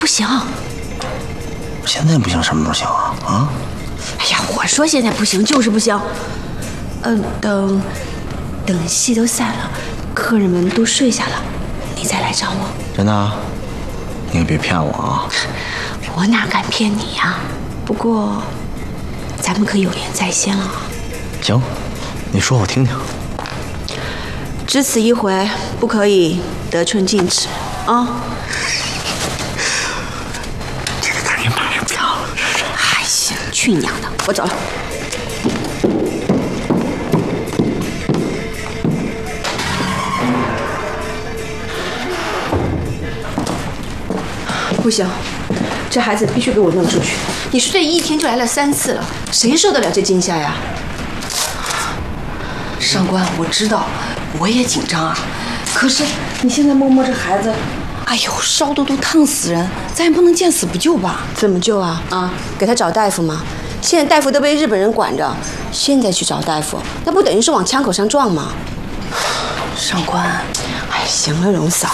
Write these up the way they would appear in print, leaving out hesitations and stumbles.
不行。 现在不行，什么时候行啊？啊？ 哎呀，我说现在不行就是不行。等戏都散了，客人们都睡下了，你再来找我。 真的啊？你可别骗我啊！ 我哪敢骗你呀？不过，咱们可有言在先了。 行，你说我听听。 只此一回，不可以得寸进尺啊！ 这个大人马上不要了。 还行，去你娘的！我走了。不行，这孩子必须给我弄出去。你说这一天就来了3次了，谁受得了这惊吓呀？ 上官，我知道，我也紧张啊。 可是你现在摸摸这孩子， 哎呦，烧的都烫死人，咱也不能见死不救吧？ 怎么救啊？啊，给他找大夫吗？现在大夫都被日本人管着，现在去找大夫，那不等于是往枪口上撞吗？ 上官， 哎，行了，荣嫂。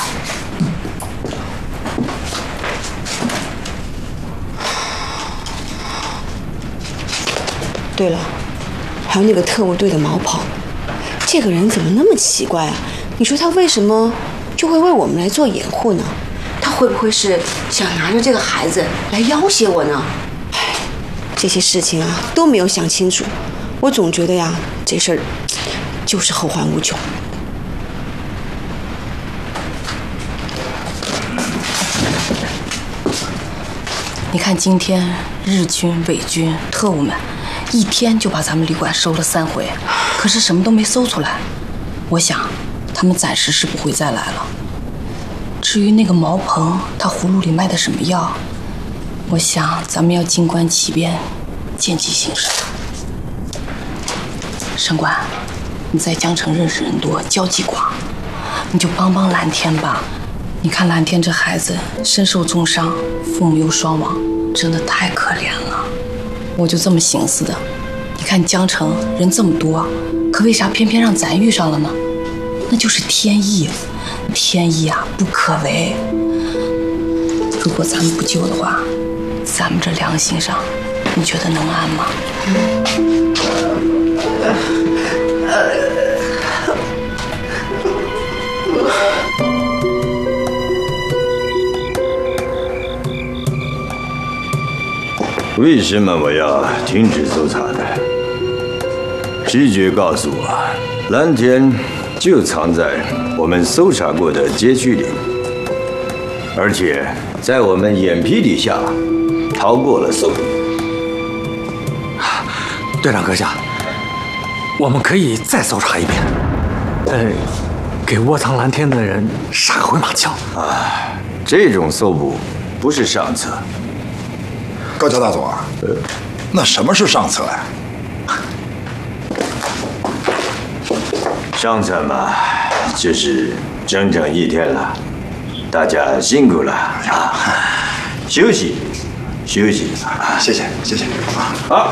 对了，还有那个特务队的毛袍，这个人怎么那么奇怪啊？你说他为什么就会为我们来做掩护呢？他会不会是想拿着这个孩子来要挟我呢？唉，这些事情啊都没有想清楚，我总觉得呀，这事儿就是后患无穷。 你看今天日军、伪军、特务们一天就把咱们旅馆收了3回，可是什么都没搜出来。我想，他们暂时是不会再来了。至于那个毛鹏，他葫芦里卖的什么药，我想咱们要静观其变，见机行事。上官，你在江城认识人多，交际广，你就帮帮蓝天吧。你看蓝天这孩子身受重伤，父母又双亡，真的太可怜了。我就这么寻思的。你看江城人这么多，可为啥偏偏让咱遇上了呢？那就是天意，天意啊，不可违。如果咱们不救的话，咱们这良心上，你觉得能安吗？ 为什么我要停止搜查呢？直觉告诉我，蓝天就藏在我们搜查过的街区里，而且在我们眼皮底下逃过了搜捕。 队长阁下，我们可以再搜查一遍，给窝藏蓝天的人杀个回马枪。 啊，这种搜捕不是上策。 高桥大佐啊，那什么是上策呀？ 上策嘛，就是整整1天了，大家辛苦了啊！休息，休息。 谢谢，谢谢。 好，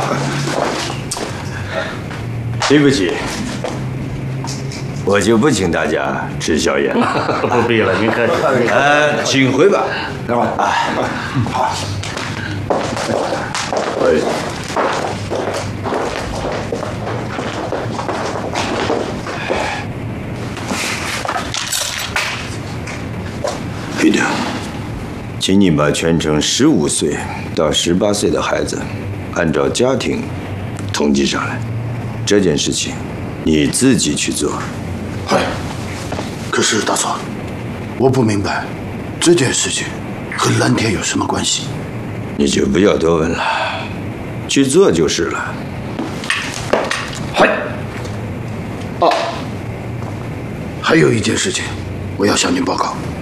对不起，我就不请大家吃宵夜了。 不必了，您客气。 请回吧。 来吧。好。 喂。彼得，请你把全城15岁到18岁的孩子按照家庭统计上来。这件事情你自己去做。 嗨，可是大佐，我不明白这件事情和蓝天有什么关系？ 你就不要多问了，去做就是了。 嗨。哦，还有一件事情，我要向您报告。